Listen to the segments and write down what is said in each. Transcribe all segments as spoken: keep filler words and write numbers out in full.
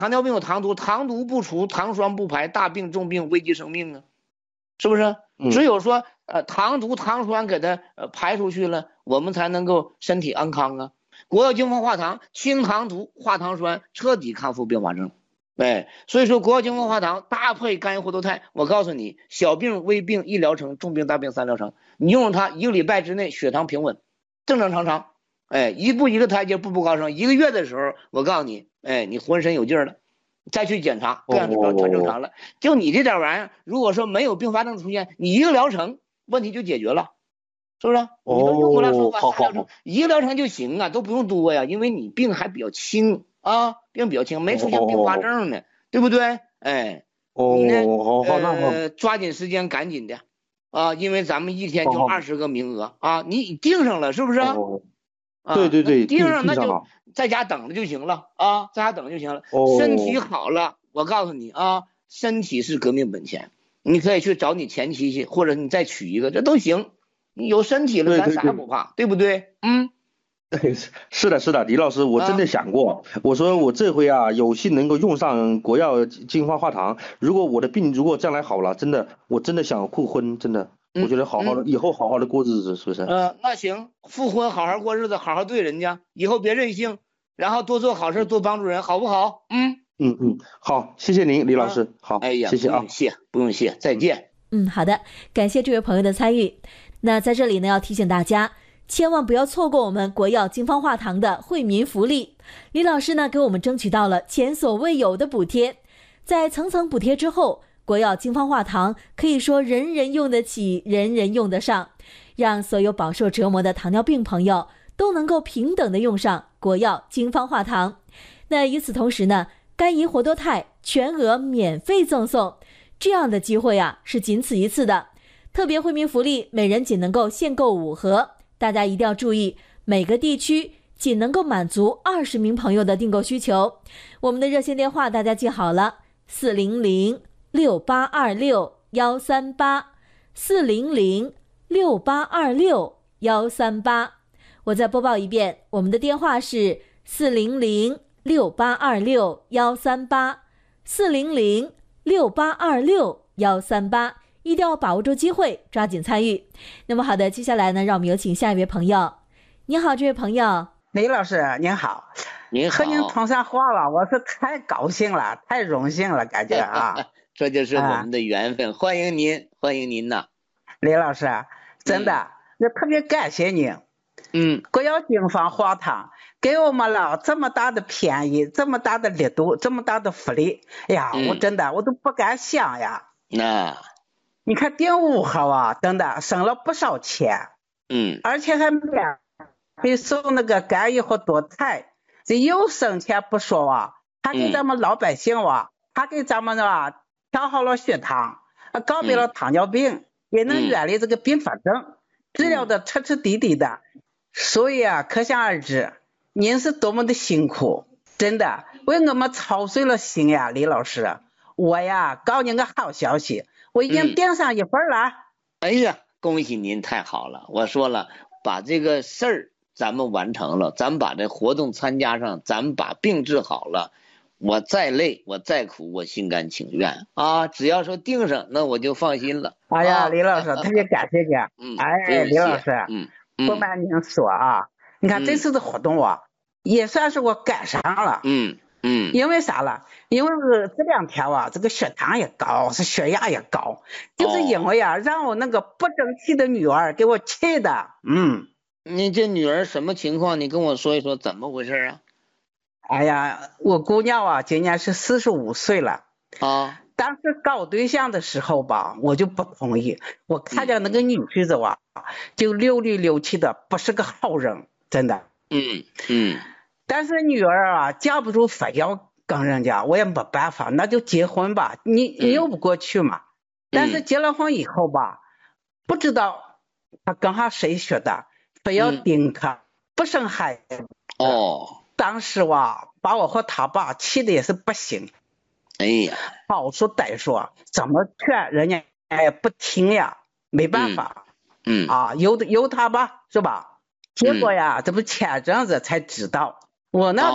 糖尿病有糖毒，糖毒不除，糖酸不排，大病重病，危及生命啊，是不是？只有说呃糖毒糖酸给它呃排出去了，我们才能够身体安康啊。国药精方化糖清糖毒化糖酸，彻底康复并发症。哎，所以说国药精方化糖搭配甘油活多肽，我告诉你，小病微病一疗程，重病大病三疗程。你用了它一个礼拜之内血糖平稳，正正常常。哎，一步一个台阶，步步高升。一个月的时候，我告诉你，哎，你浑身有劲了。再去检查，各项指标全正常了。就你这点玩意儿，如果说没有并发症出现，你一个疗程问题就解决了，是不是？你都用不了说话三疗程，一个疗程就行啊，都不用多呀，因为你病还比较轻啊，病比较轻，没出现并发症呢，对不对？哎，你呢？呃，抓紧时间，赶紧的啊，因为咱们一天就二十个名额啊，你定上了是不是？ 啊，对对对， 定上那就在家等着就行了啊，在家等着就行了。哦、身体好了，我告诉你啊，身体是革命本钱，你可以去找你前妻去，或者你再娶一个，这都行。你有身体了，咱啥也不怕，对不对？嗯。 对，是的，是的，李老师，我真的想过，啊、我说我这回啊有幸能够用上国药精方化糖，如果我的病如果将来好了，真的，我真的想复婚，真的。我觉得好好的、嗯、以后好好的过日子，是不是？ 呃，那行，复婚好好过日子，好好对人家，以后别任性，然后多做好事，多帮助人，好不好？嗯嗯嗯，好，谢谢您，李老师，啊、好， 哎呀， 谢谢啊， 不用谢，不用谢，再见。 嗯，好的，感谢这位朋友的参与。那在这里呢，要提醒大家，千万不要错过我们国药精方化糖的惠民福利。李老师呢，给我们争取到了前所未有的补贴，在层层补贴之后。国药精方化糖可以说人人用得起，人人用得上，让所有饱受折磨的糖尿病朋友都能够平等的用上国药精方化糖。那与此同时呢，甘怡活多肽全额免费赠送，这样的机会啊是仅此一次的，特别惠民福利，每人仅能够限购五盒，大家一定要注意，每个地区仅能够满足二十名朋友的订购需求。我们的热线电话大家记好了，四零零六八二六幺三八，四零零六八二六幺三八。我再播报一遍，我们的电话是四零零六八二六幺三八，四零零六八二六幺三八，一定要把握住机会，抓紧参与。那么好的，接下来呢，让我们有请下一位朋友。你好，这位朋友。 李老师您好。 您好。 和您通上话了，我是太高兴了，太荣幸了，感觉啊。 这就是我们的缘分，啊、欢迎您，欢迎您呐， 李老师，真的，我、嗯、特别感谢您。 嗯， 国药精方化糖给我们了这么大的便宜，这么大的力度，这么大的福利，哎呀，嗯、我真的我都不敢想呀。 那， 你看订五盒啊，真的省了不少钱。 嗯， 而且还免费送那个甘怡活多肽，这又省钱不说啊，还给咱们老百姓啊，还给咱们啊。调好了血糖，告别了糖尿病，嗯、也能远离这个并发症，嗯、治疗的彻彻底底的。所以啊，可想而知，您是多么的辛苦，真的为我们操碎了心呀，李老师。我呀，告您个好消息，我已经订上一份了。 嗯、哎呀，恭喜您，太好了！我说了，把这个事儿咱们完成了，咱们把这活动参加上，咱们把病治好了。我再累，我再苦，我心甘情愿啊！只要说定上，那我就放心了。 哎呀，李老师，特别感谢你。 嗯， 哎，李老师， 嗯， 不瞒您说啊，你看这次的活动啊，也算是我赶上了。 嗯嗯。 因为啥了？因为这两天啊，这个血糖也高，是血压也高，就是因为啊，让我那个不争气的女儿给我气的。嗯。 你这女儿什么情况？你跟我说一说，怎么回事啊？ 哎呀，我姑娘啊，今年是四十五岁了啊。 当时搞对象的时候吧，我就不同意。我看见那个女婿子啊，嗯、就溜里溜气的，不是个好人，真的。 嗯嗯。 但是女儿啊，架不住非要跟人家，我也没办法，那就结婚吧，你扭不过去嘛。嗯、但是结了婚以后吧，不知道他跟上谁学的，非要盯他，嗯、不生孩子。 哦。 当时哇，把我和他爸气的也是不行。 哎呀， 好说歹说，怎么劝人家也不听呀，没办法。 嗯, 嗯啊，由由他吧，是吧？结果呀，嗯、这不前阵子才知道，我那个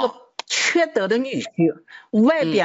缺德的女婿，外边